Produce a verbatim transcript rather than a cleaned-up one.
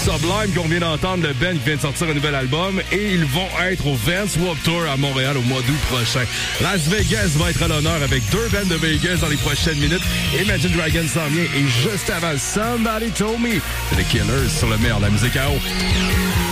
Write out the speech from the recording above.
Sublime qu'on vient d'entendre, le band qui vient de sortir un nouvel album et ils vont être au Vans Warped Tour à Montréal au mois d'août prochain. Las Vegas va être à l'honneur avec deux bands de Vegas dans les prochaines minutes. Imagine Dragons s'en vient et juste avant, Somebody Told Me, The Killers sur le meilleur de la musique à eau.